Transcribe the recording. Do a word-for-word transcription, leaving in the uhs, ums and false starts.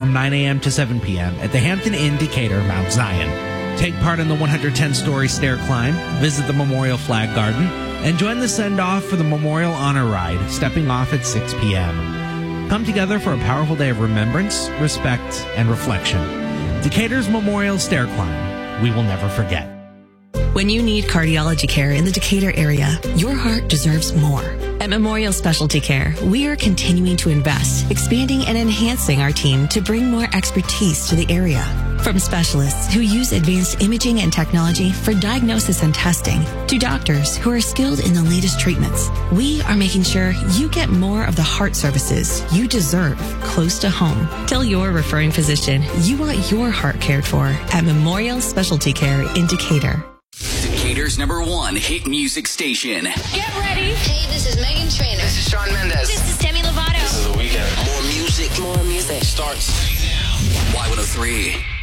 from nine a.m. to seven p.m. at the Hampton Inn Decatur, Mount Zion. Take part in the one hundred ten story stair climb, visit the Memorial Flag Garden, and join the send-off for the Memorial Honor Ride, stepping off at six p.m. Come together for a powerful day of remembrance, respect, and reflection. Decatur's Memorial Stair Climb. We will never forget. When you need cardiology care in the Decatur area, your heart deserves more. At Memorial Specialty Care, we are continuing to invest, expanding and enhancing our team to bring more expertise to the area. From specialists who use advanced imaging and technology for diagnosis and testing, to doctors who are skilled in the latest treatments, we are making sure you get more of the heart services you deserve close to home. Tell your referring physician you want your heart cared for at Memorial Specialty Care in Decatur. Decatur's number one hit music station. Get ready. Hey, this is Megan Trainor. This is Shawn Mendes. This is Demi Lovato. This is The Weeknd. More music. More music. Starts Y one oh three.